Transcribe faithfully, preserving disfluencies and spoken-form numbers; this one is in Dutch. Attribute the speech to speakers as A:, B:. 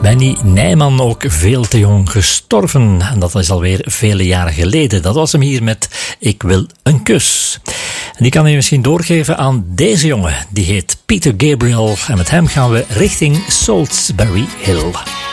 A: Benny Nijman ook veel te jong gestorven. En dat is alweer vele jaren geleden. Dat was hem hier met Ik wil een kus. En die kan je misschien doorgeven aan deze jongen. Die heet Peter Gabriel. En met hem gaan we richting Salisbury Hill.